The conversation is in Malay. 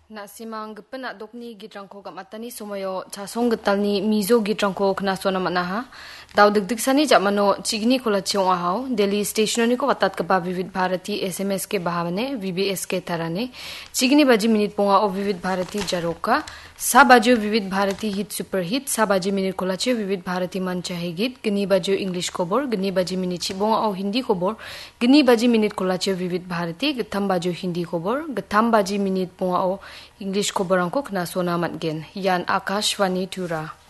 Na simang gepena dokni gitrangko gam matani somoyo chasong getalni mizo gitrangko kena sona manaha daw degdeg sani jamano chigni kola chiong ahau Delhi stationani ko watat ke ba Vivid Bharati SMS ke bahavane VBS ke tarane chigni baji minute ponga o Vivid Bharati jaroka sa bajo Vivid Bharati hit super hit sa baji minute kola che Vivid Bharati man chahe git gni bajo English kobor gni baji minute chibonga o Hindi kobor gni baji minute kola che Vivid Bharati gtham bajo Hindi kobor gtham baji minute ponga o English ko barangko kena sona matgen yan Akashvani Tura.